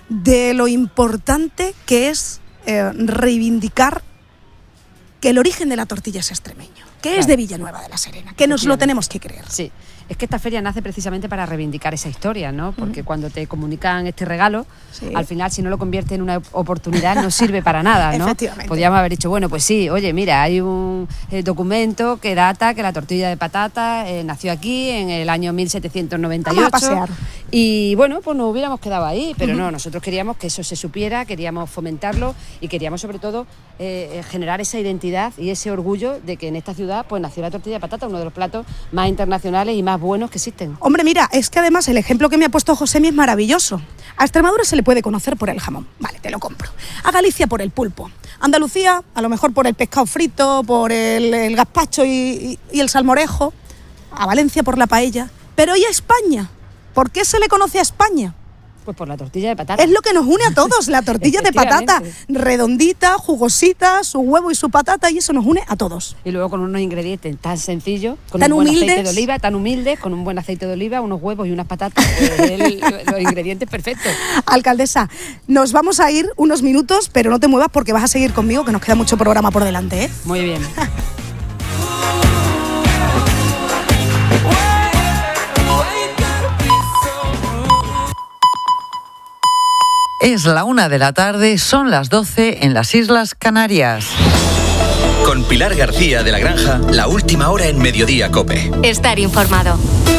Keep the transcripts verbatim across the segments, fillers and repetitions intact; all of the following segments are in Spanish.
de lo importante que es eh, reivindicar que el origen de la tortilla es extremeño, que claro. es de Villanueva de la Serena, que nos lo tenemos que creer. Sí. Es que esta feria nace precisamente para reivindicar esa historia, ¿no? Porque uh-huh. cuando te comunican este regalo, sí. al final, si no lo convierte en una oportunidad, no sirve para nada, ¿no? Efectivamente. Podríamos haber dicho, bueno, pues sí, oye, mira, hay un eh, documento que data que la tortilla de patata eh, nació aquí en el año mil setecientos noventa y ocho. Vamos a pasear. Y bueno, pues nos hubiéramos quedado ahí, pero uh-huh. no, nosotros queríamos que eso se supiera, queríamos fomentarlo y queríamos sobre todo eh, generar esa identidad y ese orgullo de que en esta ciudad pues nació la tortilla de patata, uno de los platos más internacionales y más buenos que existen. Hombre, mira, es que además el ejemplo que me ha puesto Josemi es maravilloso. A Extremadura se le puede conocer por el jamón, vale, te lo compro. A Galicia por el pulpo. Andalucía, a lo mejor por el pescado frito, por el, el gazpacho y, y, y el salmorejo. A Valencia por la paella. Pero ¿y a España? ¿Por qué se le conoce a España? Pues por la tortilla de patata. Es lo que nos une a todos, la tortilla de patata, redondita, jugosita, su huevo y su patata, y eso nos une a todos. Y luego con unos ingredientes tan sencillos, con tan un buen humildes. aceite de oliva, tan humildes, con un buen aceite de oliva, unos huevos y unas patatas, el, los ingredientes perfectos. Alcaldesa, nos vamos a ir unos minutos, pero no te muevas porque vas a seguir conmigo, que nos queda mucho programa por delante, ¿eh? Muy bien. Es la una de la tarde, son las doce en las Islas Canarias. Con Pilar García de la Granja, la última hora en Mediodía COPE. Estar informado.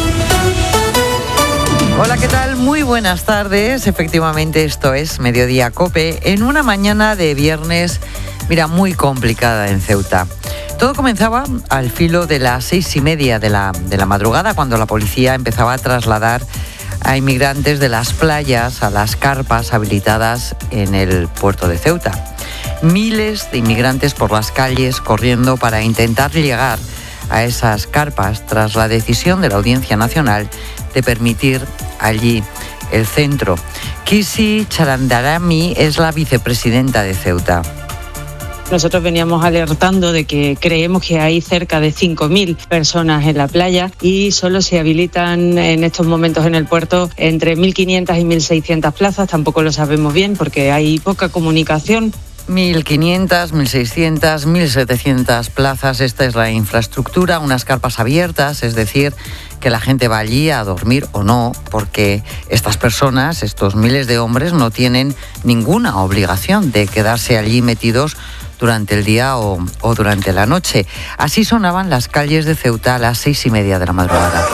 Hola, ¿qué tal? Muy buenas tardes. Efectivamente, esto es Mediodía COPE en una mañana de viernes, mira, muy complicada en Ceuta. Todo comenzaba al filo de las seis y media de la, de la madrugada, cuando la policía empezaba a trasladar a inmigrantes de las playas a las carpas habilitadas en el puerto de Ceuta. Miles de inmigrantes por las calles corriendo para intentar llegar a esas carpas tras la decisión de la Audiencia Nacional de permitir allí el centro. Kisi Charandarami es la vicepresidenta de Ceuta. Nosotros veníamos alertando de que creemos que hay cerca de cinco mil personas en la playa y solo se habilitan en estos momentos en el puerto entre mil quinientas y mil seiscientas plazas. Tampoco lo sabemos bien porque hay poca comunicación. mil quinientas, mil seiscientas, mil setecientas plazas, esta es la infraestructura, unas carpas abiertas, es decir, que la gente va allí a dormir o no, porque estas personas, estos miles de hombres, no tienen ninguna obligación de quedarse allí metidos durante el día o, o durante la noche. Así sonaban las calles de Ceuta a las seis y media de la madrugada.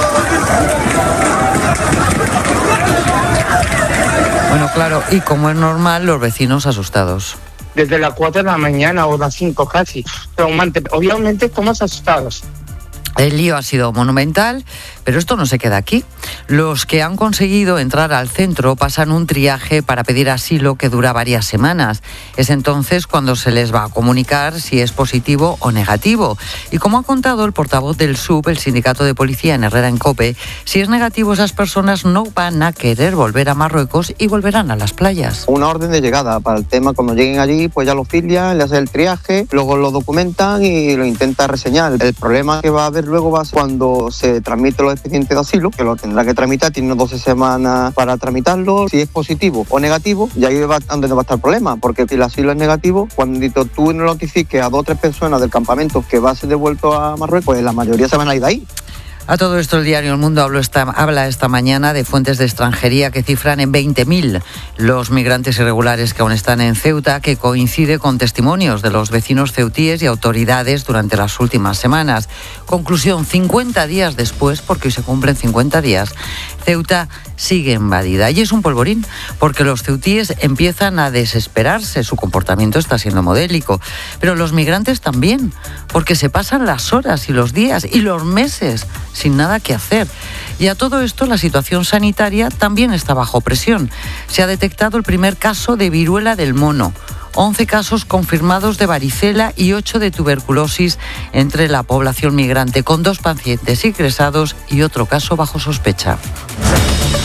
Bueno, claro, y como es normal, los vecinos asustados. Desde las cuatro de la mañana o las cinco casi, traumante. Obviamente estamos asustados. El lío ha sido monumental, pero esto no se queda aquí. Los que han conseguido entrar al centro pasan un triaje para pedir asilo que dura varias semanas. Es entonces cuando se les va a comunicar si es positivo o negativo. Y como ha contado el portavoz del S U P, el sindicato de policía en Herrera en COPE, si es negativo esas personas no van a querer volver a Marruecos y volverán a las playas. Una orden de llegada para el tema, cuando lleguen allí pues ya lo filian, le hacen el triaje, luego lo documentan y lo intentan reseñar. El problema que va a haber luego va a ser cuando se transmiten los expedientes de asilo, que lo tendrá que tramitar, tiene unas doce semanas para tramitarlo. Si es positivo o negativo, y ahí va donde va a estar el problema, porque si el asilo es negativo, cuando tú no notifiques a dos o tres personas del campamento que va a ser devuelto a Marruecos, pues la mayoría se van a ir de ahí. A todo esto, el diario El Mundo habla esta, habla esta mañana de fuentes de extranjería que cifran en veinte mil los migrantes irregulares que aún están en Ceuta, que coincide con testimonios de los vecinos ceutíes y autoridades durante las últimas semanas. Conclusión, cincuenta días después, porque hoy se cumplen cincuenta días, Ceuta sigue invadida. Y es un polvorín, porque los ceutíes empiezan a desesperarse, su comportamiento está siendo modélico, pero los migrantes también, porque se pasan las horas y los días y los meses sin nada que hacer. Y a todo esto, la situación sanitaria también está bajo presión. Se ha detectado el primer caso de viruela del mono, once casos confirmados de varicela y ocho de tuberculosis entre la población migrante, con dos pacientes ingresados y otro caso bajo sospecha.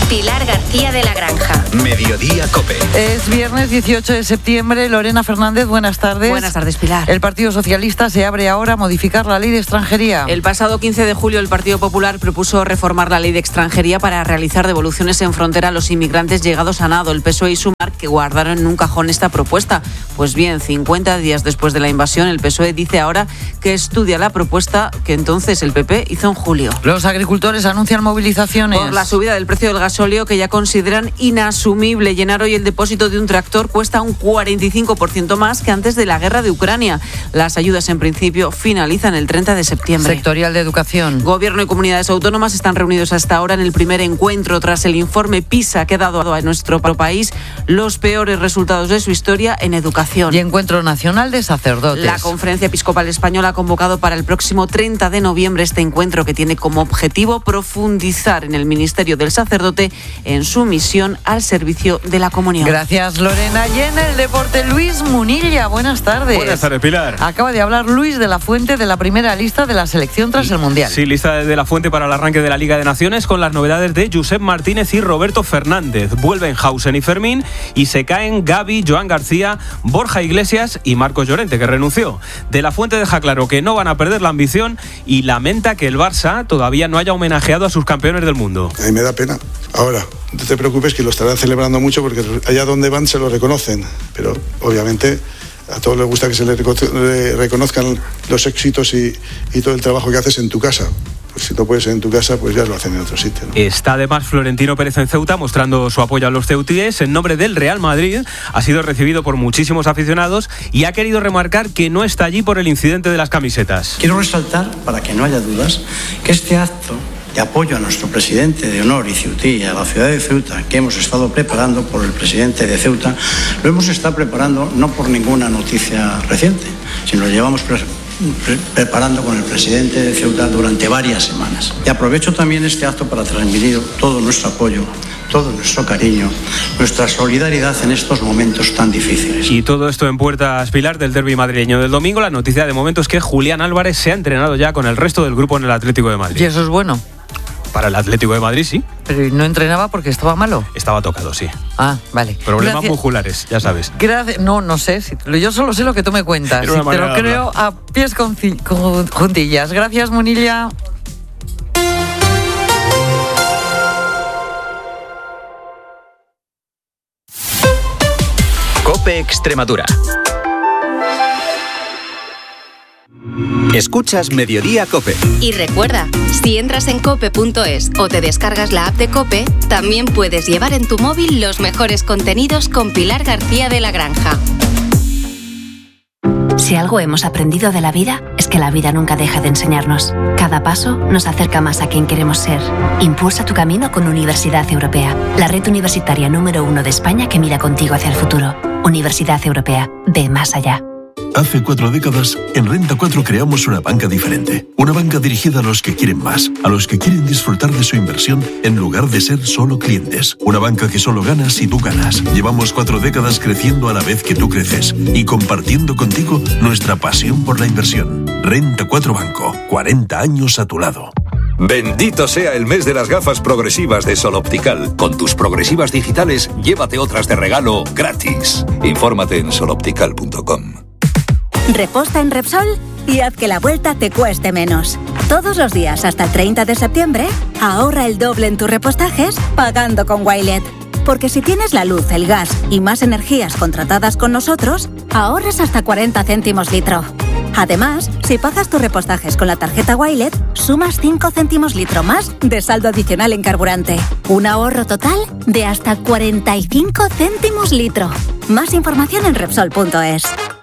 Pilar García de la Granja. Mediodía COPE. Es viernes dieciocho de septiembre. Lorena Fernández, buenas tardes. Buenas tardes, Pilar. El Partido Socialista se abre ahora a modificar la ley de extranjería. El pasado quince de julio el Partido Popular propuso reformar la ley de extranjería para realizar devoluciones en frontera a los inmigrantes llegados a nado. El P S O E y Sumar que guardaron en un cajón esta propuesta. Pues bien, cincuenta días después de la invasión, el P S O E dice ahora que estudia la propuesta que entonces el P P hizo en julio. Los agricultores anuncian movilizaciones. Por la subida del precio del gasóleo, que ya consideran inasumible. Llenar hoy el depósito de un tractor cuesta un cuarenta y cinco por ciento más que antes de la guerra de Ucrania. Las ayudas en principio finalizan el treinta de septiembre. Sectorial de educación. Gobierno y comunidades autónomas están reunidos hasta ahora en el primer encuentro tras el informe PISA que ha dado a nuestro país los peores resultados de su historia en educación. Y encuentro nacional de sacerdotes. La Conferencia Episcopal Española ha convocado para el próximo treinta de noviembre este encuentro que tiene como objetivo profundizar en el ministerio del sacerdote en su misión al servicio de la comunión. Gracias, Lorena. Y en el deporte, Luis Munilla, buenas tardes. Buenas tardes, Pilar. Acaba de hablar Luis de la Fuente de la primera lista de la selección tras el Mundial. Sí, lista de la Fuente para el arranque de la Liga de Naciones con las novedades de Josep Martínez y Roberto Fernández. Vuelven Hausen y Fermín y se caen Gavi, Joan García, Borja Iglesias y Marcos Llorente, que renunció. De la Fuente deja claro que no van a perder la ambición y lamenta que el Barça todavía no haya homenajeado a sus campeones del mundo. A mí me da pena. Ahora, no te preocupes que lo estarán celebrando mucho porque allá donde van se lo reconocen, pero obviamente a todos les gusta que se les reconozcan los éxitos y, y todo el trabajo que haces en tu casa. Pues si no puedes ser en tu casa, pues ya lo hacen en otro sitio, ¿no? Está además Florentino Pérez en Ceuta mostrando su apoyo a los ceutíes en nombre del Real Madrid. Ha sido recibido por muchísimos aficionados y ha querido remarcar que no está allí por el incidente de las camisetas. Quiero resaltar, para que no haya dudas, que este acto de apoyo a nuestro presidente de honor y ceutí, a la ciudad de Ceuta, que hemos estado preparando por el presidente de Ceuta, lo hemos estado preparando no por ninguna noticia reciente, sino lo llevamos pre- pre- preparando con el presidente de Ceuta durante varias semanas. Y aprovecho también este acto para transmitir todo nuestro apoyo, todo nuestro cariño, nuestra solidaridad en estos momentos tan difíciles. Y todo esto en puertas, Pilar, del derbi madrileño del domingo. La noticia de momento es que Julián Álvarez se ha entrenado ya con el resto del grupo en el Atlético de Madrid. Y eso es bueno. Para el Atlético de Madrid, sí. Pero no entrenaba porque estaba malo. Estaba tocado, sí. Ah, vale. Problemas Gracias. musculares, ya sabes. Gracias. No, no sé. Si, yo solo sé lo que tú me cuentas. Era una Si te lo manera de creo a pies con, con juntillas. Gracias, Munilla. COPE Extremadura. Escuchas Mediodía COPE. Y recuerda, si entras en cope punto es o te descargas la app de COPE, también puedes llevar en tu móvil los mejores contenidos con Pilar García de la Granja. Si algo hemos aprendido de la vida, es que la vida nunca deja de enseñarnos. Cada paso nos acerca más a quien queremos ser. Impulsa tu camino con Universidad Europea, la red universitaria número uno de España que mira contigo hacia el futuro. Universidad Europea, ve más allá. Hace cuatro décadas, en Renta cuatro creamos una banca diferente. Una banca dirigida a los que quieren más, a los que quieren disfrutar de su inversión en lugar de ser solo clientes. Una banca que solo gana si tú ganas. Llevamos cuatro décadas creciendo a la vez que tú creces y compartiendo contigo nuestra pasión por la inversión. Renta cuatro Banco, cuarenta años a tu lado. Bendito sea el mes de las gafas progresivas de Sol Optical. Con tus progresivas digitales, llévate otras de regalo gratis. Infórmate en sol optical punto com. Reposta en Repsol y haz que la vuelta te cueste menos. Todos los días hasta el treinta de septiembre, ahorra el doble en tus repostajes pagando con Wilet. Porque si tienes la luz, el gas y más energías contratadas con nosotros, ahorras hasta cuarenta céntimos litro. Además, si pagas tus repostajes con la tarjeta Wilet, sumas cinco céntimos litro más de saldo adicional en carburante. Un ahorro total de hasta cuarenta y cinco céntimos litro. Más información en Repsol punto es.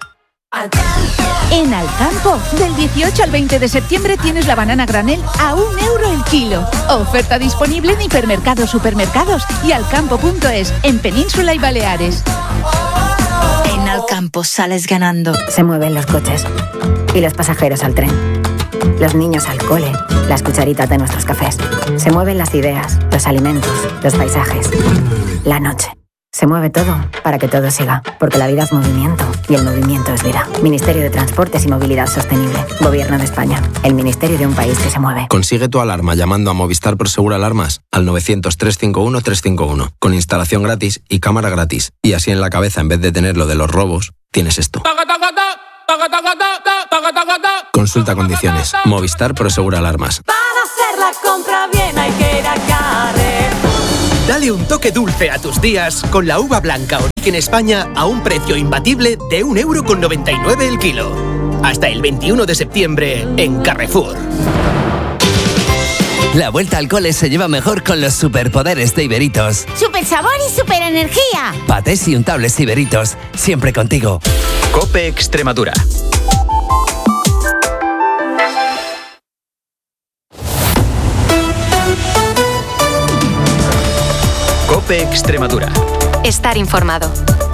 En Alcampo, del dieciocho al veinte de septiembre tienes la banana granel a un euro el kilo. Oferta disponible en hipermercados, supermercados y alcampo punto es, en Península y Baleares. En Alcampo sales ganando. Se mueven los coches y los pasajeros al tren. Los niños al cole, las cucharitas de nuestros cafés. Se mueven las ideas, los alimentos, los paisajes, la noche. Se mueve todo para que todo siga, porque la vida es movimiento y el movimiento es vida. Ministerio de Transportes y Movilidad Sostenible. Gobierno de España. El ministerio de un país que se mueve. Consigue tu alarma llamando a Movistar Prosegur Alarmas al novecientos, trescientos cincuenta y uno, trescientos cincuenta y uno, con instalación gratis y cámara gratis. Y así en la cabeza, en vez de tener lo de los robos, tienes esto. Consulta condiciones. Movistar Prosegur Alarmas. Para hacer la compra bien hay que ir a Carrefour. Dale un toque dulce a tus días con la uva blanca Origen España a un precio imbatible de un euro con noventa y nueve el kilo. Hasta el veintiuno de septiembre en Carrefour. La vuelta al cole se lleva mejor con los superpoderes de Iberitos. ¡Super sabor y super energía! Patés y untables Iberitos, siempre contigo. COPE Extremadura. COPE Extremadura. Estar informado.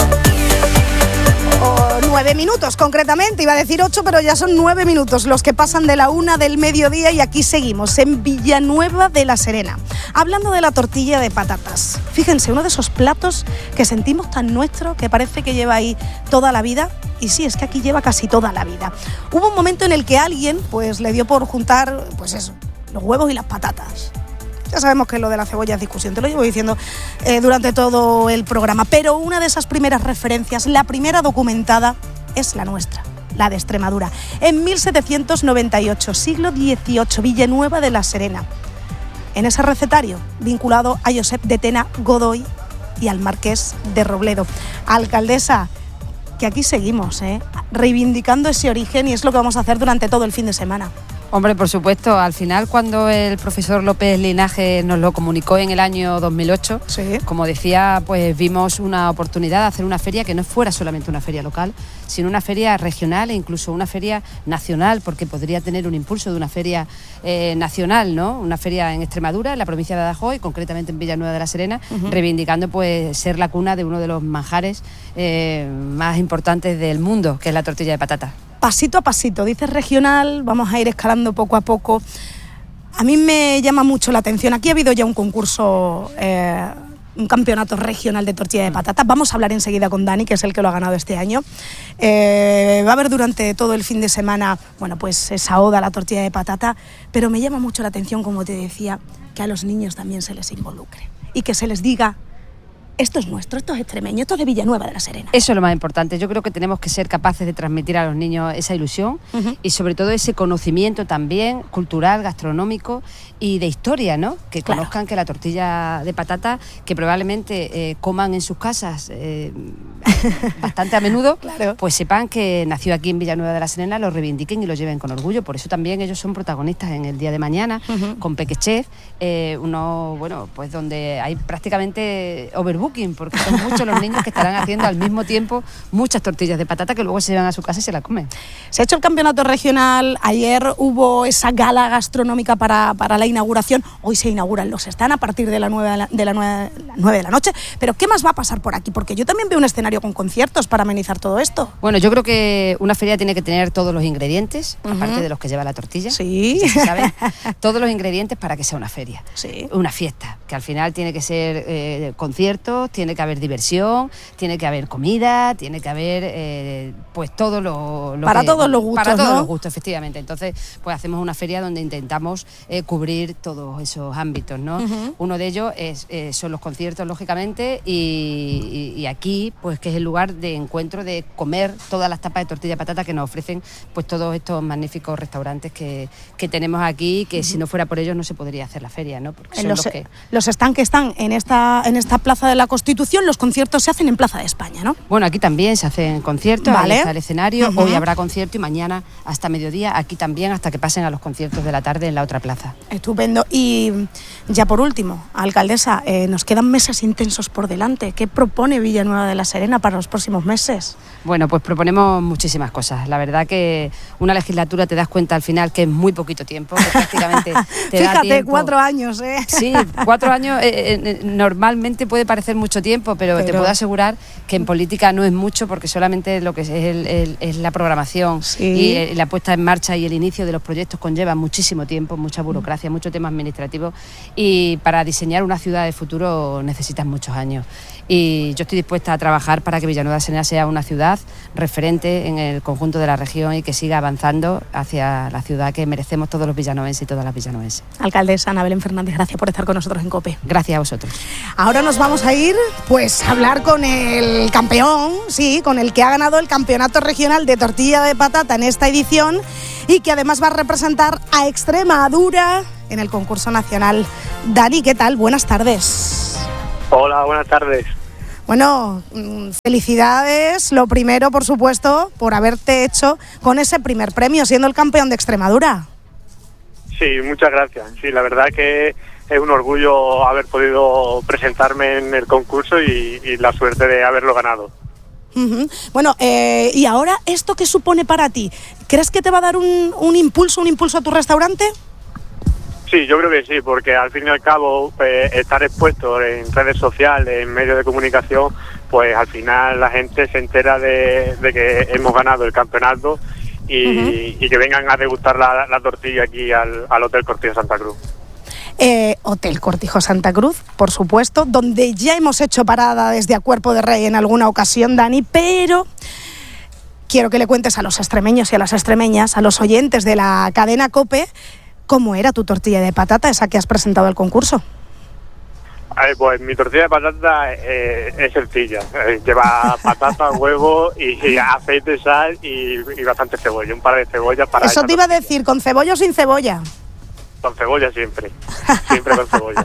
Oh, nueve minutos, concretamente, iba a decir ocho, pero ya son nueve minutos los que pasan de la una del mediodía y aquí seguimos, en Villanueva de la Serena, hablando de la tortilla de patatas. Fíjense, uno de esos platos que sentimos tan nuestro, que parece que lleva ahí toda la vida, y sí, es que aquí lleva casi toda la vida. Hubo un momento en el que alguien, pues, le dio por juntar, pues eso, los huevos y las patatas. Ya sabemos que lo de la cebolla es discusión, te lo llevo diciendo eh, durante todo el programa, pero una de esas primeras referencias, la primera documentada, es la nuestra, la de Extremadura. En mil setecientos noventa y ocho, siglo dieciocho, Villanueva de la Serena. En ese recetario, vinculado a Josep de Tena Godoy y al marqués de Robledo. Alcaldesa, que aquí seguimos, ¿eh? reivindicando ese origen, y es lo que vamos a hacer durante todo el fin de semana. Hombre, por supuesto, al final cuando el profesor López Linaje nos lo comunicó en el año dos mil ocho, sí. como decía, pues vimos una oportunidad de hacer una feria que no fuera solamente una feria local, sino una feria regional e incluso una feria nacional, porque podría tener un impulso de una feria eh, nacional, ¿no? Una feria en Extremadura, en la provincia de Badajoz y concretamente en Villanueva de la Serena, uh-huh. reivindicando pues ser la cuna de uno de los manjares eh, más importantes del mundo, que es la tortilla de patata. Pasito a pasito, dices regional, vamos a ir escalando poco a poco. A mí me llama mucho la atención, aquí ha habido ya un concurso, eh, un campeonato regional de tortilla de patata. Vamos a hablar enseguida con Dani, que es el que lo ha ganado este año. Eh, va a haber durante todo el fin de semana, bueno, pues esa oda a la tortilla de patata, pero me llama mucho la atención, como te decía, que a los niños también se les involucre y que se les diga: esto es nuestro, esto es extremeño, esto es de Villanueva de la Serena. Eso es lo más importante. Yo creo que tenemos que ser capaces de transmitir a los niños esa ilusión uh-huh. y sobre todo ese conocimiento también cultural, gastronómico y de historia, ¿no? Que claro. conozcan que la tortilla de patata, que probablemente eh, coman en sus casas eh, bastante a menudo, claro. pues sepan que nació aquí en Villanueva de la Serena, lo reivindiquen y lo lleven con orgullo. Por eso también ellos son protagonistas en el día de mañana uh-huh. con Peque Chef, eh, uno, bueno, pues donde hay prácticamente overbook, porque son muchos los niños que estarán haciendo al mismo tiempo muchas tortillas de patata que luego se llevan a su casa y se la comen. Se ha hecho el campeonato regional, ayer hubo esa gala gastronómica para, para la inauguración, hoy se inauguran los stand a partir de las nueve de la, nueve, nueve de la noche, pero ¿qué más va a pasar por aquí? Porque yo también veo un escenario con conciertos para amenizar todo esto. Bueno, yo creo que una feria tiene que tener todos los ingredientes, uh-huh. aparte de los que lleva la tortilla. Sí. Se sabe, todos los ingredientes para que sea una feria, sí. una fiesta, que al final tiene que ser eh, conciertos, tiene que haber diversión, tiene que haber comida, tiene que haber eh, pues todo lo, lo para que, todos los gustos, para todos ¿no? los gustos, efectivamente. Entonces, pues hacemos una feria donde intentamos eh, cubrir todos esos ámbitos, ¿no? Uh-huh. Uno de ellos es, eh, son los conciertos, lógicamente, y, y, y aquí, pues que es el lugar de encuentro de comer todas las tapas de tortilla de patata que nos ofrecen, pues todos estos magníficos restaurantes que, que tenemos aquí, que uh-huh. si no fuera por ellos no se podría hacer la feria, ¿no? Porque son los, los que los stands que están en esta en esta Plaza de la Constitución, los conciertos se hacen en Plaza de España, ¿no? Bueno, aquí también se hacen conciertos, vale. ahí está el escenario, uh-huh. hoy habrá concierto y mañana hasta mediodía aquí también, hasta que pasen a los conciertos de la tarde en la otra plaza. Estupendo. Y ya por último, alcaldesa, eh, nos quedan meses intensos por delante. ¿Qué propone Villanueva de la Serena para los próximos meses? Bueno, pues proponemos muchísimas cosas. La verdad que una legislatura te das cuenta al final que es muy poquito tiempo, que prácticamente te Fíjate, da tiempo. cuatro años, ¿eh? Sí, cuatro años eh, eh, normalmente puede parecer mucho tiempo, pero, pero te puedo asegurar que en política no es mucho, porque solamente lo que es, el, el, es la programación sí. y el, la puesta en marcha y el inicio de los proyectos conlleva muchísimo tiempo, mucha burocracia, mucho tema administrativo, y para diseñar una ciudad de futuro necesitas muchos años. y yo estoy dispuesta a trabajar para que Villanueva de la Serena sea una ciudad referente en el conjunto de la región y que siga avanzando hacia la ciudad que merecemos todos los villanovenses y todas las villanovenses. Alcaldesa Ana Belén Fernández, gracias por estar con nosotros en COPE. Gracias a vosotros. Ahora nos vamos a ir pues a hablar con el campeón, sí, con el que ha ganado el campeonato regional de tortilla de patata en esta edición y que además va a representar a Extremadura en el concurso nacional. Dani, ¿qué tal? Buenas tardes. Hola, buenas tardes. Bueno, felicidades, lo primero, por supuesto, por haberte hecho con ese primer premio, siendo el campeón de Extremadura. Sí, muchas gracias. Sí, la verdad que es un orgullo haber podido presentarme en el concurso y, y la suerte de haberlo ganado. Uh-huh. Bueno, eh, ¿y ahora esto qué supone para ti? ¿Crees que te va a dar un, un impulso, un impulso a tu restaurante? Sí, yo creo que sí, porque al fin y al cabo eh, estar expuesto en redes sociales, en medios de comunicación, pues al final la gente se entera de, de que hemos ganado el campeonato y, uh-huh. y que vengan a degustar la, la tortilla aquí al, al Hotel Cortijo Santa Cruz. Eh, Hotel Cortijo Santa Cruz, por supuesto, donde ya hemos hecho parada desde a Cuerpo de Rey en alguna ocasión, Dani, pero quiero que le cuentes a los extremeños y a las extremeñas, a los oyentes de la cadena COPE, ¿cómo era tu tortilla de patata, esa que has presentado al concurso? A ver, pues mi tortilla de patata eh, es sencilla. Eh, lleva patata, huevo y, y aceite, sal y, y bastante cebolla. Un par de cebollas para... Eso te iba tortilla. a decir, ¿con cebolla o sin cebolla? Con cebolla siempre. Siempre con cebolla.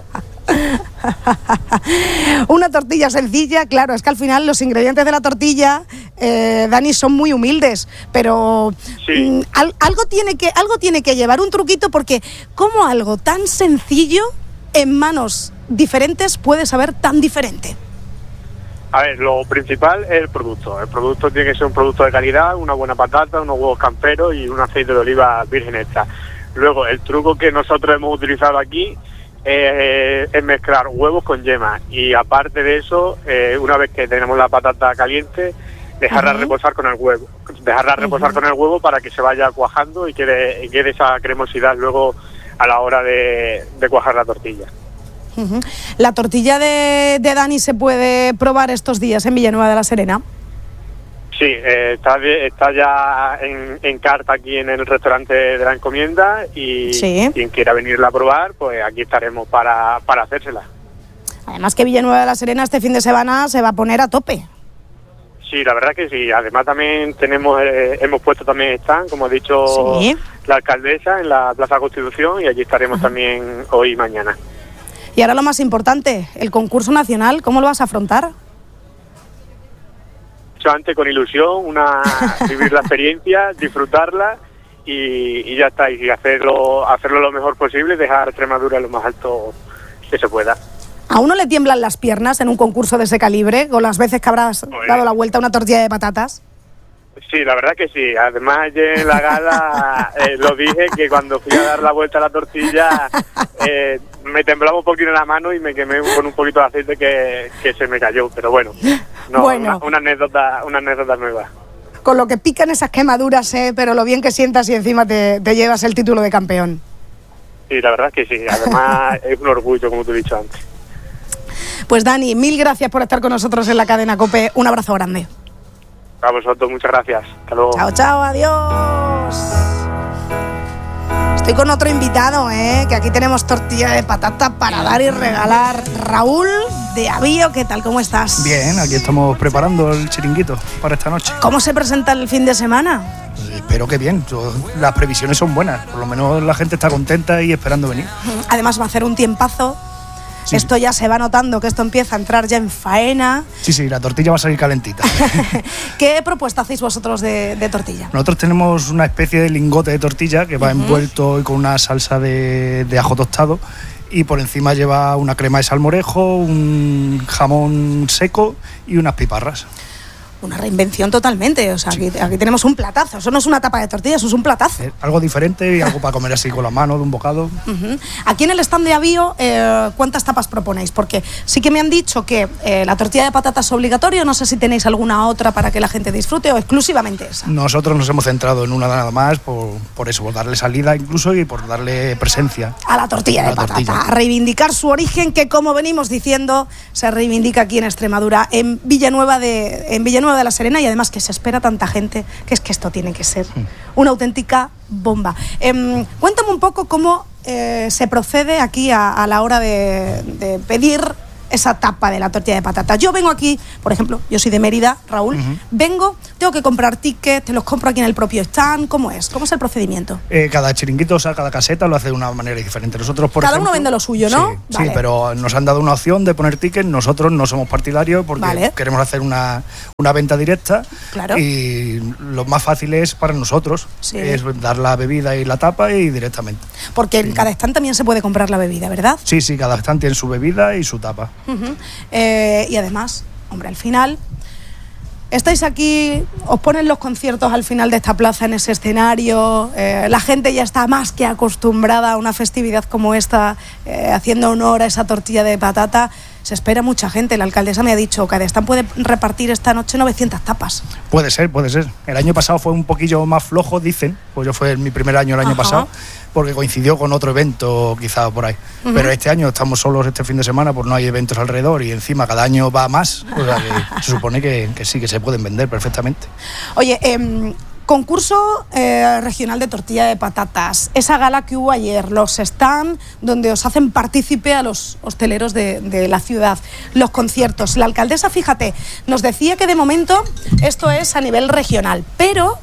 Una tortilla sencilla, claro, es que al final los ingredientes de la tortilla, eh, Dani, son muy humildes, pero sí. mm, al, algo, tiene que, algo tiene que llevar un truquito, porque ¿cómo algo tan sencillo en manos diferentes puede saber tan diferente? A ver, lo principal es el producto. El producto tiene que ser un producto de calidad, una buena patata, unos huevos camperos y un aceite de oliva virgen extra. Luego, el truco que nosotros hemos utilizado aquí Eh, es mezclar huevos con yema y aparte de eso, eh, una vez que tenemos la patata caliente, dejarla uh-huh. reposar con el huevo, dejarla uh-huh. reposar con el huevo para que se vaya cuajando y quede, y quede esa cremosidad luego a la hora de, de cuajar la tortilla. Uh-huh. ¿La tortilla de, de Dani se puede probar estos días en Villanueva de la Serena? Sí, eh, está, está ya en, en carta aquí en el restaurante de la encomienda y sí. quien quiera venirla a probar, pues aquí estaremos para, para hacérsela. Además que Villanueva de la Serena este fin de semana se va a poner a tope. Sí, la verdad que sí. Además también tenemos eh, hemos puesto también stand, como ha dicho sí. la alcaldesa, en la Plaza Constitución y allí estaremos uh-huh. también hoy y mañana. Y ahora lo más importante, el concurso nacional, ¿cómo lo vas a afrontar? Antes con ilusión, una vivir la experiencia, disfrutarla y, y ya está, y hacerlo hacerlo lo mejor posible, dejar Extremadura lo más alto que se pueda. ¿A uno le tiemblan las piernas en un concurso de ese calibre, con las veces que habrás pues, dado la vuelta a una tortilla de patatas? Sí, la verdad que sí. Además, ayer en la gala eh, lo dije, que cuando fui a dar la vuelta a la tortilla eh, me temblaba un poquito en la mano y me quemé con un poquito de aceite que, que se me cayó. Pero bueno, no, bueno. Una, una anécdota una anécdota nueva. Con lo que pican esas quemaduras, eh, pero lo bien que sientas y encima te, te llevas el título de campeón. Sí, la verdad que sí. Además, es un orgullo, como te he dicho antes. Pues Dani, mil gracias por estar con nosotros en la cadena COPE. Un abrazo grande. A vosotros, muchas gracias. Hasta luego. Chao, chao, adiós. Estoy con otro invitado, ¿eh? Que aquí tenemos tortilla de patata para dar y regalar. Raúl de Avío, ¿qué tal? ¿Cómo estás? Bien, aquí estamos preparando el chiringuito para esta noche. ¿Cómo se presenta el fin de semana? Pues espero que bien. Las previsiones son buenas. Por lo menos la gente está contenta y esperando venir. Además va a hacer un tiempazo. Sí. Esto ya se va notando que esto empieza a entrar ya en faena. Sí, sí, la tortilla va a salir calentita. ¿Qué propuesta hacéis vosotros de, de tortilla? Nosotros tenemos una especie de lingote de tortilla que va uh-huh. envuelto con una salsa de, de ajo tostado y por encima lleva una crema de salmorejo, un jamón seco y unas piparras. una reinvención totalmente. O sea, aquí, aquí tenemos un platazo. Eso no es una tapa de tortilla, eso es un platazo. Eh, algo diferente y algo para comer así con la mano, de un bocado. Uh-huh. Aquí en el stand de Avío, eh, ¿cuántas tapas proponéis? Porque sí que me han dicho que eh, la tortilla de patatas es obligatoria. No sé si tenéis alguna otra para que la gente disfrute o exclusivamente esa. Nosotros nos hemos centrado en una nada más por, por eso, por darle salida incluso y por darle presencia. A la tortilla de patata. Tortilla. A reivindicar su origen, que como venimos diciendo, se reivindica aquí en Extremadura, en Villanueva de, en Villanueva de la Serena, y además que se espera tanta gente, que es que esto tiene que ser una auténtica bomba. Eh, cuéntame un poco cómo eh, se procede aquí a, a la hora de, de pedir esa tapa de la tortilla de patata. Yo vengo aquí, por ejemplo, yo soy de Mérida, Raúl, uh-huh. vengo, tengo que comprar tickets, te los compro aquí en el propio stand. ¿Cómo es? ¿Cómo es el procedimiento? Eh, cada chiringuito, o sea, cada caseta lo hace de una manera diferente. Nosotros, por cada ejemplo, uno vende lo suyo, ¿no? Sí, vale. sí, pero nos han dado una opción de poner tickets. Nosotros no somos partidarios porque vale. queremos hacer una, una venta directa. Claro. Y lo más fácil es para nosotros, sí. es dar la bebida y la tapa y directamente. Porque en sí. cada stand también se puede comprar la bebida, ¿verdad? Sí, sí, cada stand tiene su bebida y su tapa. Uh-huh. Eh, y además, hombre, al final estáis aquí, os ponen los conciertos al final de esta plaza en ese escenario, eh, la gente ya está más que acostumbrada a una festividad como esta, eh, haciendo honor a esa tortilla de patata. Se espera mucha gente. La alcaldesa me ha dicho que cada stand puede repartir esta noche novecientas tapas. Puede ser, puede ser. El año pasado fue un poquillo más flojo, dicen, pues yo fue mi primer año el año Ajá. pasado, porque coincidió con otro evento quizá por ahí. Uh-huh. Pero este año estamos solos este fin de semana, pues no hay eventos alrededor y encima cada año va más, o sea que se supone que, que sí, que se pueden vender perfectamente. Oye, eh, concurso eh, regional de tortilla de patatas, esa gala que hubo ayer, los stands donde os hacen partícipe a los hosteleros de, de la ciudad, los conciertos. La alcaldesa, fíjate, nos decía que de momento esto es a nivel regional, pero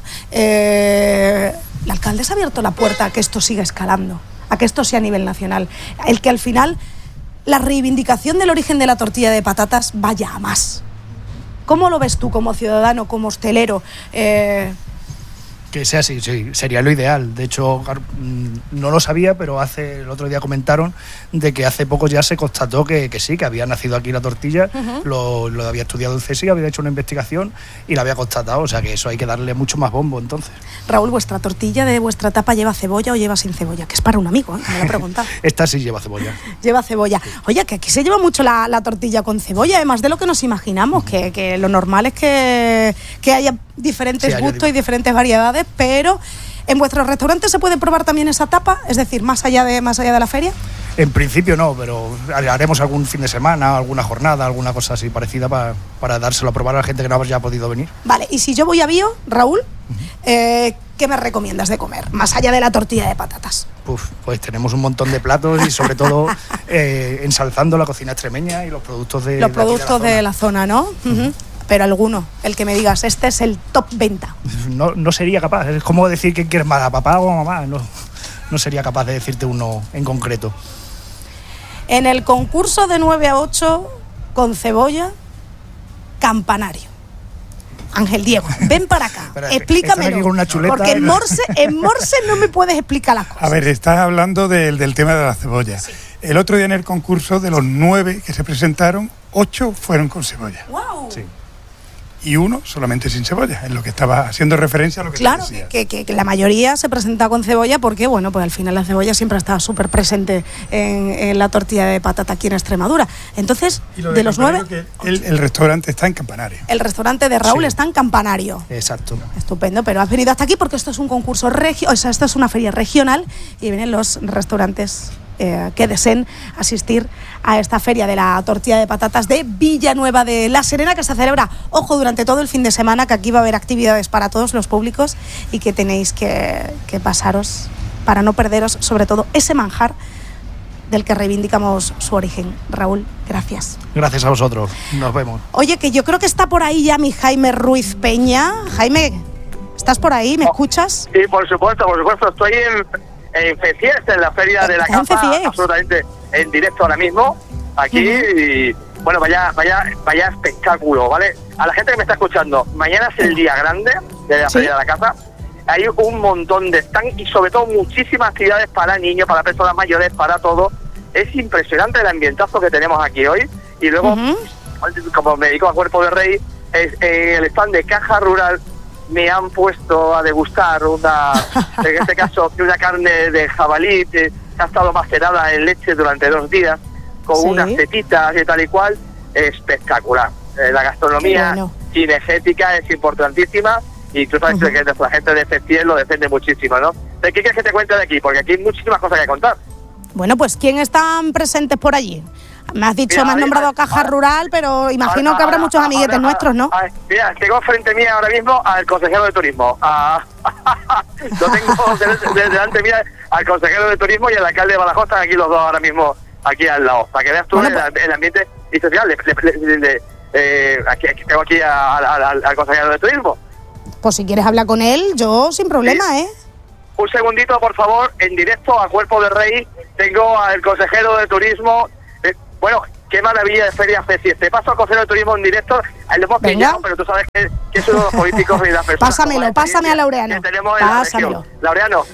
eh, la alcaldesa ha abierto la puerta a que esto siga escalando, a que esto sea a nivel nacional, el que al final la reivindicación del origen de la tortilla de patatas vaya a más. ¿Cómo lo ves tú como ciudadano, como hostelero? Eh, Que sea así, sí, sería lo ideal. De hecho, no lo sabía, pero hace el otro día comentaron de que hace poco ya se constató que, que sí, que había nacido aquí la tortilla, uh-huh. lo, lo había estudiado el C S I, había hecho una investigación y la había constatado, o sea que eso hay que darle mucho más bombo entonces. Raúl, ¿vuestra tortilla de vuestra tapa lleva cebolla o lleva sin cebolla? Que es para un amigo, ¿eh? Me lo he preguntado. Esta sí lleva cebolla. Lleva cebolla. Oye, que aquí se lleva mucho la, la tortilla con cebolla, además de lo que nos imaginamos, uh-huh. que, que lo normal es que, que haya diferentes sí, gustos y diferentes variedades, pero ¿en vuestro restaurante se puede probar también esa tapa? Es decir, más allá de, más allá de la feria. En principio no, pero haremos algún fin de semana, alguna jornada, alguna cosa así parecida para, para dárselo a probar a la gente que no haya podido venir. Vale, y si yo voy a Bío, Raúl, uh-huh. eh, ¿qué me recomiendas de comer? Más allá de la tortilla de patatas. Uf, pues tenemos un montón de platos y sobre todo eh, ensalzando la cocina extremeña y los productos de, los de productos de la, de la zona, ¿no? Uh-huh. Pero alguno, el que me digas, este es el top venta. No, no sería capaz, es como decir que quieres más, a papá o a mamá, no, no sería capaz de decirte uno en concreto. En el concurso de nueve a ocho, con cebolla, campanario. Ángel Diego, ven para acá, Espera, explícamelo, una chuleta, porque en Morse, en Morse no me puedes explicar las cosas. A ver, estás hablando del, del tema de la cebolla. Sí. El otro día en el concurso, de los nueve que se presentaron, ocho fueron con cebolla. ¡Wow! Sí. Y uno solamente sin cebolla, en lo que estaba haciendo referencia a lo que claro, te decía. Que, que, que la mayoría se presenta con cebolla porque, bueno, pues al final la cebolla siempre ha estado súper presente en, en la tortilla de patata aquí en Extremadura. Entonces, de, de los nueve... Que el, el restaurante está en Campanario. El restaurante de Raúl sí. está en Campanario. Exacto. Estupendo, pero has venido hasta aquí porque esto es un concurso regio, o sea, esto es una feria regional y vienen los restaurantes Eh, que deseen asistir a esta feria de la tortilla de patatas de Villanueva de la Serena, que se celebra, ojo, durante todo el fin de semana, que aquí va a haber actividades para todos los públicos y que tenéis que, que pasaros para no perderos sobre todo ese manjar del que reivindicamos su origen. Raúl, gracias. Gracias a vosotros, nos vemos. Oye, que yo creo que está por ahí ya mi Jaime Ruiz Peña. Jaime, ¿estás por ahí? ¿Me escuchas? Sí, por supuesto, por supuesto, estoy en... en FECIES, en la Feria de la Caza, absolutamente en directo ahora mismo, aquí, uh-huh. y bueno, vaya, vaya, vaya espectáculo, ¿vale? A la gente que me está escuchando, mañana es el día grande de la ¿Sí? Feria de la Caza, hay un montón de stands y sobre todo muchísimas actividades para niños, para personas mayores, para todo. Es impresionante el ambientazo que tenemos aquí hoy, y luego, uh-huh. como me dedico a Cuerpo de Rey, es, eh, el stand de Caja Rural me han puesto a degustar una, en este caso, una carne de jabalí que ha estado macerada en leche durante dos días, con Sí. unas tetitas y tal y cual, espectacular. Eh, la gastronomía bueno. cinegética es importantísima y tú sabes uh-huh. que la gente de Festiel lo defiende muchísimo, ¿no? ¿De qué quieres que te cuente de aquí? Porque aquí hay muchísimas cosas que contar. Bueno, pues ¿quién están presentes por allí? Me has dicho, Mira, me has nombrado ahora, Caja ahora, Rural, pero imagino ahora, que habrá ahora, muchos amiguetes ahora, nuestros, ¿no? ahora, mira, tengo frente mía ahora mismo al consejero de turismo. A, lo tengo de, de, delante mía al consejero de turismo y al alcalde de Badajoz, están aquí los dos ahora mismo, aquí al lado. Para que veas tú bueno, el, pues, el ambiente institucional. Le, le, le, le, eh, aquí, aquí tengo aquí a, a, a, al consejero de turismo. Pues si quieres hablar con él, yo sin problema, sí. ¿eh? Un segundito, por favor, en directo a Cuerpo de Rey, tengo al consejero de turismo. Eh, bueno, qué maravilla de Feria Festival. Te paso al consejero de turismo en directo. Lo hemos pillado, pero tú sabes que, que es uno de los políticos y las personas. Pásamelo, pásame a Laureano. Que tenemos en Pásamelo. la región. Laureano.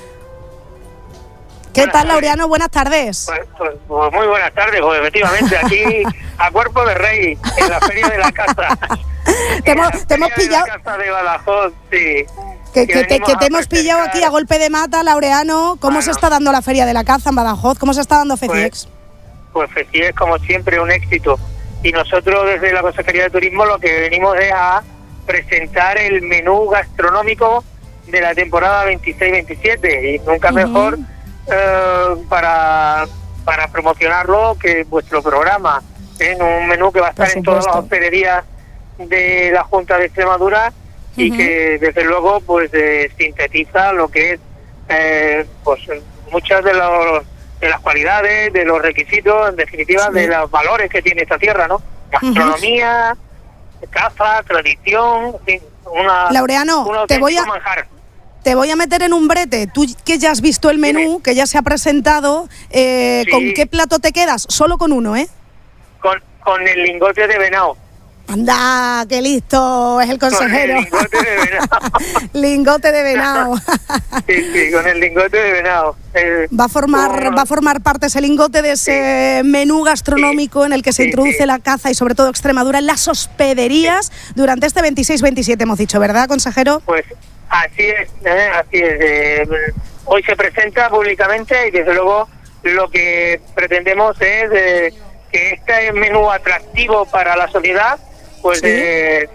¿Qué buenas tal, tardes. Laureano? Buenas tardes. Pues, pues, pues muy buenas tardes, pues efectivamente, aquí a Cuerpo de Rey, en la Feria de la Casa. te hemos, te hemos pillado. De la Casa de Badajoz, sí. Que, que, te, que te hemos pillado aquí a golpe de mata, Laureano. ¿Cómo bueno. se está dando la Feria de la Caza en Badajoz? ¿Cómo se está dando FECIEX? Pues, pues FECIEX, como siempre, un éxito. Y nosotros desde la Consejería de Turismo lo que venimos es a presentar el menú gastronómico de la temporada veintiséis veintisiete. Y nunca uh-huh. mejor eh, para, para promocionarlo que vuestro programa. En un menú que va a estar en todas las hospederías de la Junta de Extremadura y uh-huh. que desde luego pues eh, sintetiza lo que es eh, pues muchas de los de las cualidades, de los requisitos, en definitiva sí. de los valores que tiene esta tierra, ¿no? Gastronomía, uh-huh. caza, tradición, en fin, una Laureano, un te voy a manjar. Te voy a meter en un brete. Tú que ya has visto el menú, Dime. que ya se ha presentado, eh, sí. ¿con qué plato te quedas? Solo con uno, ¿eh? Con con el lingote de venado. Anda, qué listo es el consejero. Con el lingote de venado. lingote de venado. sí, sí, con el lingote de venado. Eh, va a formar como... va a formar parte ese lingote de ese sí. menú gastronómico sí. en el que se sí, introduce sí. la caza y sobre todo Extremadura en las hospederías sí. durante este veintiséis veintisiete, hemos dicho, ¿verdad, consejero? Pues así es, ¿eh? así es. Eh, hoy se presenta públicamente y desde luego lo que pretendemos es eh, que este menú atractivo para la sociedad pues ¿Sí? eh,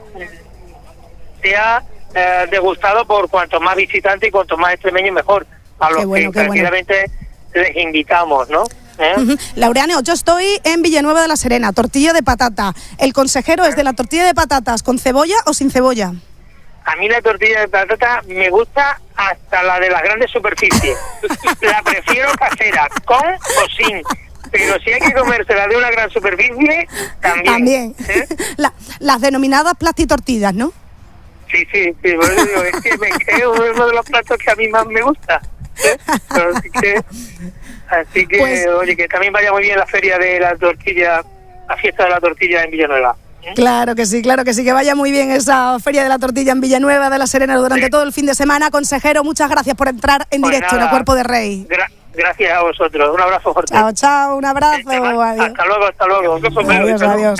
sea eh, degustado por cuanto más visitantes y cuanto más extremeños mejor, a los bueno, que tranquilamente bueno. les invitamos, ¿no? ¿Eh? Uh-huh. Laureano, yo estoy en Villanueva de la Serena, tortilla de patata. ¿El consejero ¿Eh? es de la tortilla de patatas con cebolla o sin cebolla? A mí la tortilla de patata me gusta hasta la de las grandes superficies. La prefiero casera, con o sin. Pero si hay que comérsela de una gran superficie, también. También. ¿Eh? La, las denominadas plastitortillas, ¿no? Sí, sí, sí. Por eso digo, es que me creo uno de los platos que a mí más me gusta. ¿Eh? Así que, así que pues, oye, que también vaya muy bien la feria de la tortilla, la fiesta de la tortilla en Villanueva. ¿Eh? Claro que sí, claro que sí, que vaya muy bien esa feria de la tortilla en Villanueva de la Serena durante sí. todo el fin de semana. Consejero, muchas gracias por entrar en pues directo nada, en el Cuerpo de Rey. Gra- Gracias a vosotros. Un abrazo fuerte. Chao, chao. Un abrazo. Hasta, hasta luego, hasta luego. Adiós, adiós.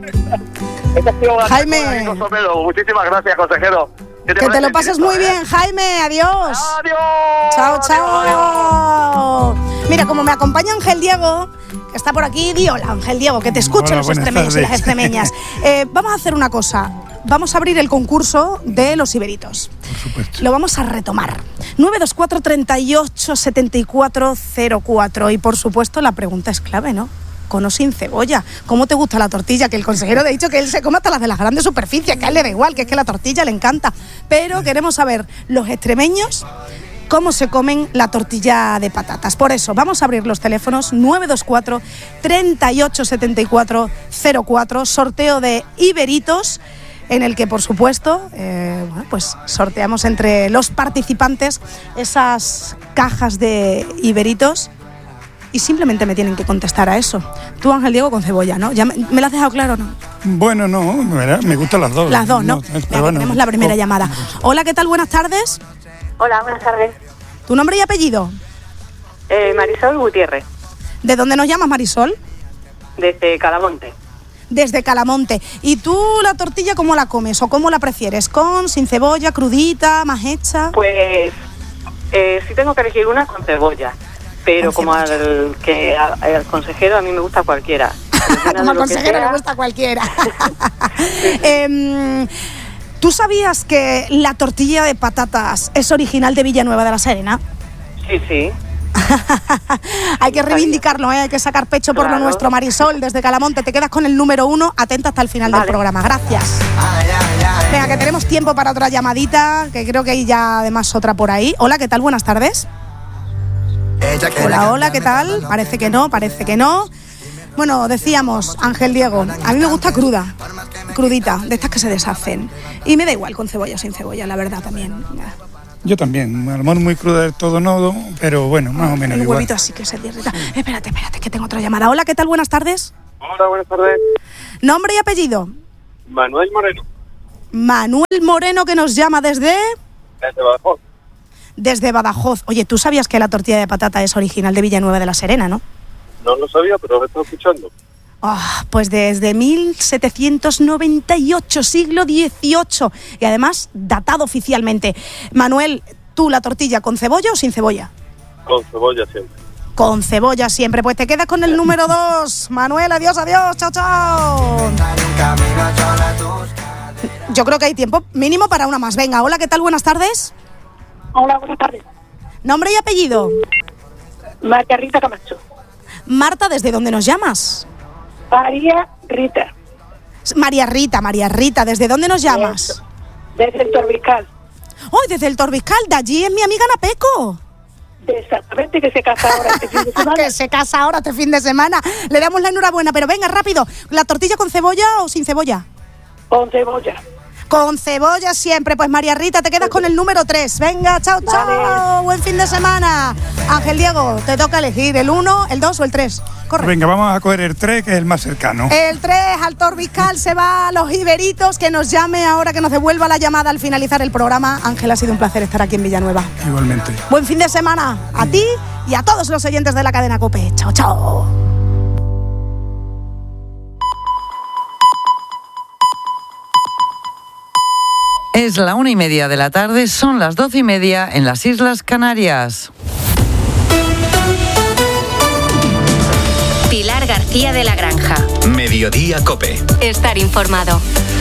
Jaime. Muchísimas gracias, consejero. Que te lo pases muy bien, Jaime. Adiós. Adiós. Chao, chao. Mira, como me acompaña Ángel Diego, que está por aquí, di hola, Ángel Diego, que te escuchen hola, los extremeños tardes. y las extremeñas. Eh, vamos a hacer una cosa. Vamos a abrir el concurso de los iberitos. Por supuesto. Lo vamos a retomar. nueve dos cuatro, treinta y ocho, setenta y cuatro cero cuatro. Y por supuesto la pregunta es clave, ¿no? Con o sin cebolla. ¿Cómo te gusta la tortilla? Que el consejero ha dicho que él se come hasta las de las grandes superficies, que a él le da igual, que es que la tortilla le encanta. Pero queremos saber, los extremeños, cómo se comen la tortilla de patatas. Por eso, vamos a abrir los teléfonos nueve dos cuatro, treinta y ocho, setenta y cuatro cero cuatro, sorteo de iberitos, en el que, por supuesto, eh, bueno, pues sorteamos entre los participantes esas cajas de iberitos y simplemente me tienen que contestar a eso. Tú, Ángel Diego, con cebolla, ¿no? ¿Ya me, me lo has dejado claro, no? Bueno, no, me gustan las dos. Las dos, ¿no? no Venga, bueno, tenemos la primera oh, llamada. Hola, ¿qué tal? Buenas tardes. Hola, buenas tardes. ¿Tu nombre y apellido? Eh, Marisol Gutiérrez. ¿De dónde nos llamas, Marisol? Desde Calamonte. desde Calamonte. ¿Y tú la tortilla cómo la comes o cómo la prefieres? ¿Con, sin cebolla, crudita, más hecha? Pues eh, sí tengo que elegir una con cebolla, pero como al, que, al, al consejero a mí me gusta cualquiera. Como al consejero le gusta cualquiera. eh, ¿Tú sabías que la tortilla de patatas es original de Villanueva de la Serena? Sí, sí. Hay que reivindicarlo, ¿eh? Hay que sacar pecho por Claro. lo nuestro. Marisol, desde Calamonte, te quedas con el número uno. Atenta hasta el final Vale. del programa. Gracias. Venga, que tenemos tiempo para otra llamadita, que creo que hay ya además otra por ahí. Hola, ¿qué tal? Buenas tardes. Hola, hola, ¿qué tal? Parece que no, parece que no. Bueno, decíamos, Ángel Diego, a mí me gusta cruda, crudita, de estas que se deshacen. Y me da igual con cebolla o sin cebolla, la verdad también. Yo también, a lo mejor muy cruda del todo no, pero bueno, más o menos El igual. huevito así que se derrita. Espérate, espérate, que tengo otra llamada. Hola, ¿qué tal? Buenas tardes. Hola, buenas tardes. Nombre y apellido. Manuel Moreno, Manuel Moreno, que nos llama desde... desde Badajoz. Desde Badajoz. Oye, ¿tú sabías que la tortilla de patata es original de Villanueva de la Serena, no? No lo sabía, pero lo he estado escuchando. Ah, pues desde mil setecientos noventa y ocho, siglo dieciocho. Y además, datado oficialmente. Manuel, ¿tú la tortilla con cebolla o sin cebolla? Con cebolla siempre. Con cebolla siempre. Pues te quedas con el número dos. Manuel, adiós, adiós. Chao, chao. Yo creo que hay tiempo mínimo para una más. Venga, hola, ¿qué tal? Buenas tardes. Hola, buenas tardes. Nombre y apellido. María Rita Camacho. Marta, ¿desde dónde nos llamas? María Rita. María Rita, María Rita, ¿desde dónde nos llamas? Desde el Torbiscal. ¡Ay, desde el Torbiscal! De allí es mi amiga Ana Peco. Exactamente, que se casa ahora este fin de semana. Que se casa ahora este fin de semana. Le damos la enhorabuena, pero venga, rápido. ¿La tortilla con cebolla o sin cebolla? Con cebolla. Con cebolla siempre. Pues María Rita, te quedas con el número tres. Venga, chao, chao. Vale. Buen fin de semana. Ángel Diego, te toca elegir el uno, el dos o el tres. Corre. Venga, vamos a coger el tres, que es el más cercano. El tres, al Torbiscal se va a los Iberitos. Que nos llame ahora, que nos devuelva la llamada al finalizar el programa. Ángel, ha sido un placer estar aquí en Villanueva. Igualmente. Buen fin de semana a ti y a todos los oyentes de la cadena COPE. Chao, chao. Es la una y media de la tarde, son las doce y media en las Islas Canarias. Pilar García de la Granja. Mediodía COPE. Estar informado.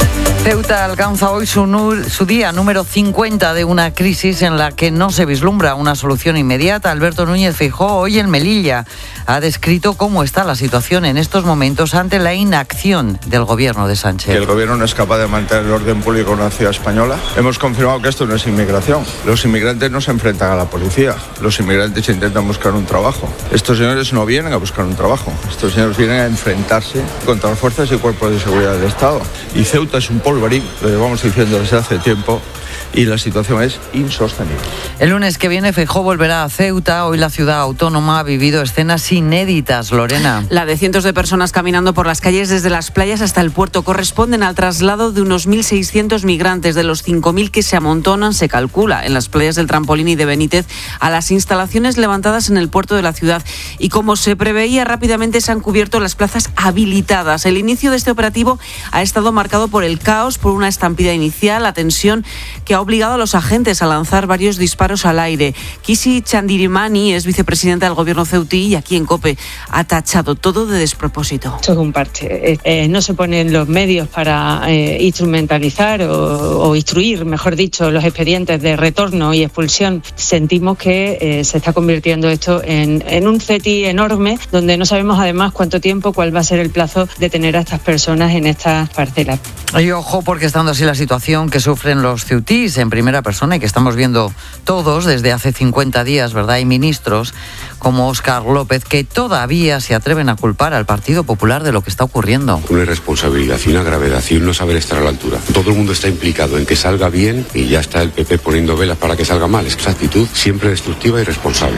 Ceuta alcanza hoy su, nu- su día número cincuenta de una crisis en la que no se vislumbra una solución inmediata. Alberto Núñez Feijóo hoy en Melilla ha descrito cómo está la situación en estos momentos ante la inacción del gobierno de Sánchez. Que el gobierno no es capaz de mantener el orden público en una ciudad española. Hemos confirmado que esto no es inmigración. Los inmigrantes no se enfrentan a la policía. Los inmigrantes intentan buscar un trabajo. Estos señores no vienen a buscar un trabajo. Estos señores vienen a enfrentarse contra las fuerzas y cuerpos de seguridad del Estado. Y Ceuta es un polvorín, lo llevamos diciendo desde hace tiempo, y la situación es insostenible. El lunes que viene Feijóo volverá a Ceuta. Hoy la ciudad autónoma ha vivido escenas inéditas, Lorena. La de cientos de personas caminando por las calles desde las playas hasta el puerto corresponden al traslado de unos mil seiscientos migrantes de los cinco mil que se amontonan, se calcula, en las playas del Trampolín y de Benítez a las instalaciones levantadas en el puerto de la ciudad. Y como se preveía, rápidamente se han cubierto las plazas habilitadas. El inicio de este operativo ha estado marcado por el caos, por una estampida inicial, la tensión que ha obligado a los agentes a lanzar varios disparos al aire. Kisi Chandirimani es vicepresidenta del gobierno ceutí y aquí en COPE ha tachado todo de despropósito. Esto es un parche. Eh, eh, no se ponen los medios para eh, instrumentalizar o, o instruir, mejor dicho, los expedientes de retorno y expulsión. Sentimos que eh, se está convirtiendo esto en, en un ceti enorme, donde no sabemos además cuánto tiempo, cuál va a ser el plazo de tener a estas personas en estas parcelas. Y ojo, porque estando así la situación que sufren los ceutís en primera persona y que estamos viendo todos desde hace cincuenta días, ¿verdad? Hay ministros como Óscar López que todavía se atreven a culpar al Partido Popular de lo que está ocurriendo. Una irresponsabilidad y una gravedad y un no saber estar a la altura. Todo el mundo está implicado en que salga bien y ya está el P P poniendo velas para que salga mal. Es esa actitud siempre destructiva y irresponsable.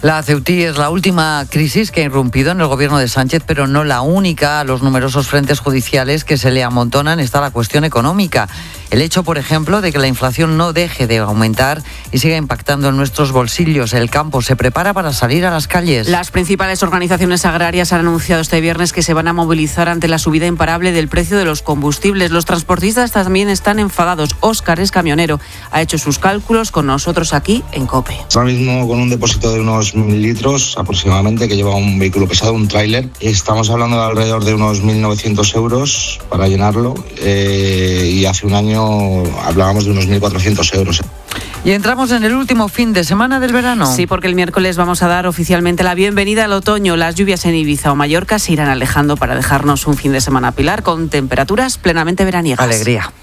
La Ceutí es la última crisis que ha irrumpido en el gobierno de Sánchez, pero no la única. A los numerosos frentes judiciales que se le amontonan está la cuestión económica. El hecho, por ejemplo, de que la inflación no deje de aumentar y siga impactando en nuestros bolsillos. El campo se prepara para salir a las calles. Las principales organizaciones agrarias han anunciado este viernes que se van a movilizar ante la subida imparable del precio de los combustibles. Los transportistas también están enfadados. Óscar es camionero. Ha hecho sus cálculos con nosotros aquí en COPE. Ahora mismo, con un depósito de unos mil litros aproximadamente que lleva un vehículo pesado, un tráiler, estamos hablando de alrededor de unos mil novecientos euros para llenarlo eh, y hace un año hablábamos de unos mil cuatrocientos euros. Y entramos en el último fin de semana del verano. Sí, porque el miércoles vamos a dar oficialmente la bienvenida al otoño. Las lluvias en Ibiza o Mallorca se irán alejando para dejarnos un fin de semana, Pilar, con temperaturas plenamente veraniegas. Alegría.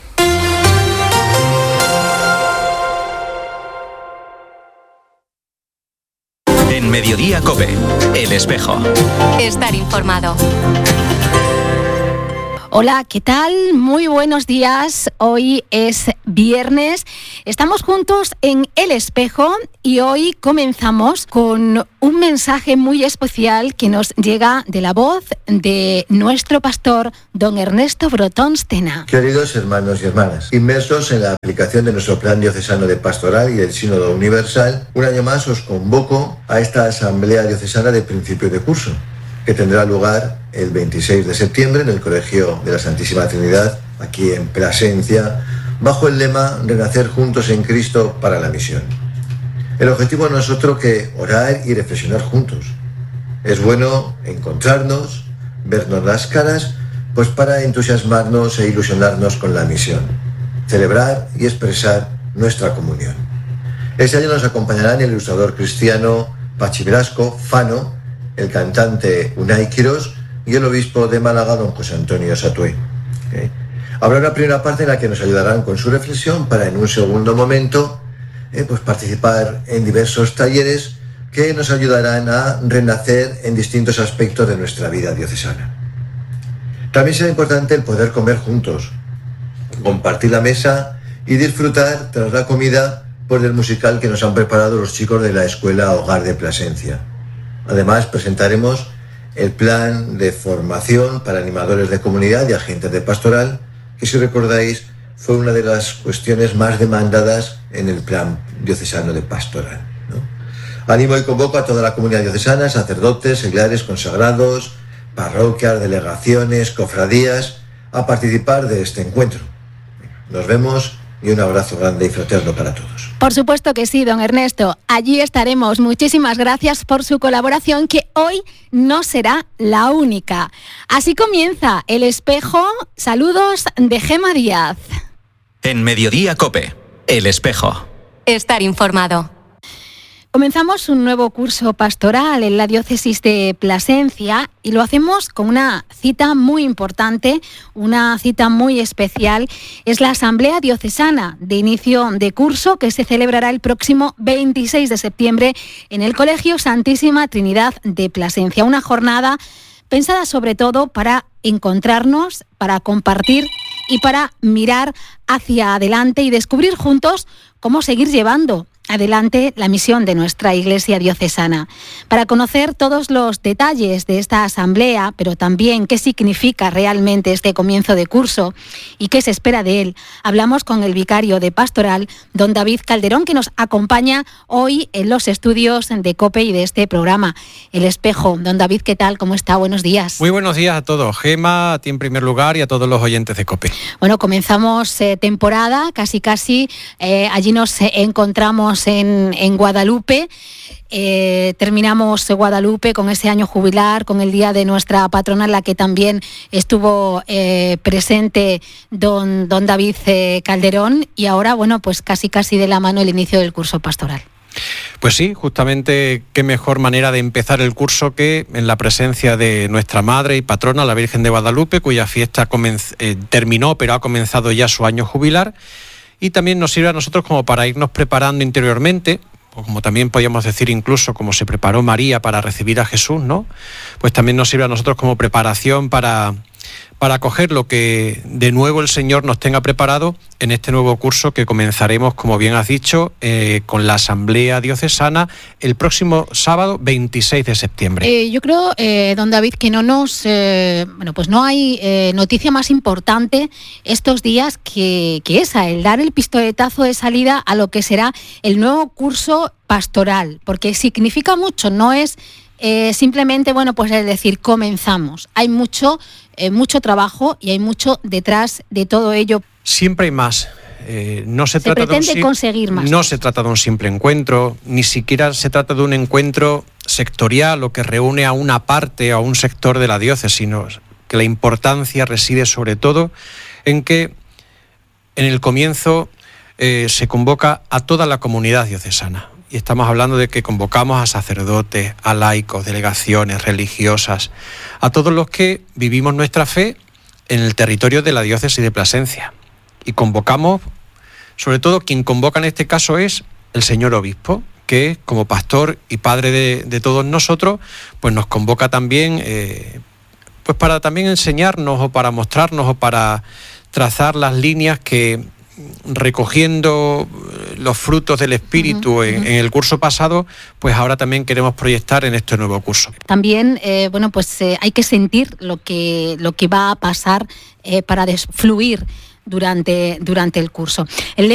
En Mediodía COPE, El Espejo. Estar informado. Hola, ¿qué tal? Muy buenos días. Hoy es viernes. Estamos juntos en El Espejo y hoy comenzamos con un mensaje muy especial que nos llega de la voz de nuestro pastor, don Ernesto Brotons Tena. Queridos hermanos y hermanas, inmersos en la aplicación de nuestro plan diocesano de pastoral y el Sínodo Universal, un año más os convoco a esta asamblea diocesana de principio de curso, que tendrá lugar el veintiséis de septiembre en el Colegio de la Santísima Trinidad, aquí en Plasencia, bajo el lema Renacer juntos en Cristo para la misión. El objetivo no es otro que orar y reflexionar juntos. Es bueno encontrarnos, vernos las caras, pues para entusiasmarnos e ilusionarnos con la misión, celebrar y expresar nuestra comunión. Ese año nos acompañarán el ilustrador cristiano Pachi Velasco, Fano, el cantante Unai Quirós y el obispo de Málaga, don José Antonio Satué. ¿Okay? Habrá una primera parte en la que nos ayudarán con su reflexión para en un segundo momento eh, pues participar en diversos talleres que nos ayudarán a renacer en distintos aspectos de nuestra vida diocesana. También será importante el poder comer juntos, compartir la mesa y disfrutar tras la comida por el musical que nos han preparado los chicos de la Escuela Hogar de Plasencia. Además, presentaremos el plan de formación para animadores de comunidad y agentes de pastoral, que si recordáis fue una de las cuestiones más demandadas en el plan diocesano de pastoral, ¿no? Animo y convoco a toda la comunidad diocesana, sacerdotes, seglares, consagrados, parroquias, delegaciones, cofradías, a participar de este encuentro. Nos vemos y un abrazo grande y fraterno para todos. Por supuesto que sí, don Ernesto. Allí estaremos. Muchísimas gracias por su colaboración, que hoy no será la única. Así comienza El Espejo. Saludos de Gema Díaz. En Mediodía COPE, El Espejo. Estar informado. Comenzamos un nuevo curso pastoral en la diócesis de Plasencia y lo hacemos con una cita muy importante, una cita muy especial. Es la Asamblea Diocesana de inicio de curso que se celebrará el próximo veintiséis de septiembre en el Colegio Santísima Trinidad de Plasencia. Una jornada pensada sobre todo para encontrarnos, para compartir y para mirar hacia adelante y descubrir juntos cómo seguir llevando adelante la misión de nuestra Iglesia diocesana. Para conocer todos los detalles de esta asamblea, pero también qué significa realmente este comienzo de curso y qué se espera de él, hablamos con el vicario de Pastoral, don David Calderón, que nos acompaña hoy en los estudios de COPE y de este programa, El Espejo. Don David, ¿qué tal? ¿Cómo está? Buenos días. Muy buenos días a todos. Gema, a ti en primer lugar y a todos los oyentes de COPE. Bueno, comenzamos eh, temporada, casi casi. Eh, allí nos eh, encontramos En, en Guadalupe. Eh, terminamos Guadalupe con ese año jubilar, con el día de nuestra patrona, en la que también estuvo eh, presente don, don David eh, Calderón, y ahora, bueno, pues casi casi de la mano el inicio del curso pastoral. Pues sí, justamente qué mejor manera de empezar el curso que en la presencia de nuestra madre y patrona, la Virgen de Guadalupe, cuya fiesta comenz- eh, terminó, pero ha comenzado ya su año jubilar. Y también nos sirve a nosotros como para irnos preparando interiormente, o como también podríamos decir incluso como se preparó María para recibir a Jesús, ¿no? Pues también nos sirve a nosotros como preparación para, para acoger lo que de nuevo el Señor nos tenga preparado en este nuevo curso que comenzaremos, como bien has dicho, eh, con la Asamblea Diocesana el próximo sábado veintiséis de septiembre. Eh, yo creo, eh, don David, que no nos, eh, bueno, pues no hay eh, noticia más importante estos días que, que esa, el dar el pistoletazo de salida a lo que será el nuevo curso pastoral, porque significa mucho, no es eh, simplemente, bueno, pues es decir, comenzamos. Hay mucho, eh, mucho trabajo y hay mucho detrás de todo ello. Siempre hay más. Eh, no se, se trata pretende de un, conseguir más. No se trata de un simple encuentro, ni siquiera se trata de un encuentro sectorial o que reúne a una parte, a un sector de la diócesis, sino que la importancia reside sobre todo en que en el comienzo eh, se convoca a toda la comunidad diocesana. Y estamos hablando de que convocamos a sacerdotes, a laicos, delegaciones religiosas, a todos los que vivimos nuestra fe en el territorio de la diócesis de Plasencia. Y convocamos, sobre todo quien convoca en este caso es el señor obispo, que como pastor y padre de, de todos nosotros, pues nos convoca también, eh, pues para también enseñarnos o para mostrarnos o para trazar las líneas que, recogiendo los frutos del Espíritu uh-huh, en, uh-huh. en el curso pasado, pues ahora también queremos proyectar en este nuevo curso. También, eh, bueno, pues eh, hay que sentir lo que, lo que va a pasar eh, para desfluir durante, durante el curso. El